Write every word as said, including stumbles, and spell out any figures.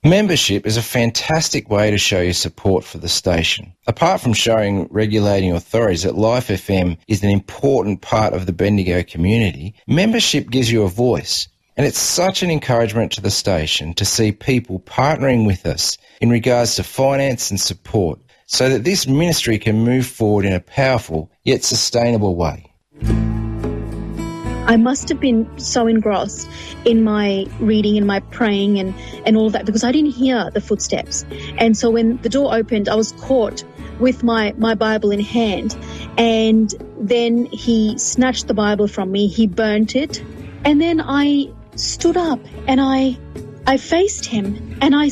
Membership is a fantastic way to show your support for the station. Apart from showing regulating authorities that Life F M is an important part of the Bendigo community, membership gives you a voice. And it's such an encouragement to the station to see people partnering with us in regards to finance and support so that this ministry can move forward in a powerful yet sustainable way. I must have been so engrossed in my reading and my praying and, and all of that because I didn't hear the footsteps. And so when the door opened, I was caught with my, my Bible in hand. And then he snatched the Bible from me, he burnt it. And then I stood up and I, I faced him and I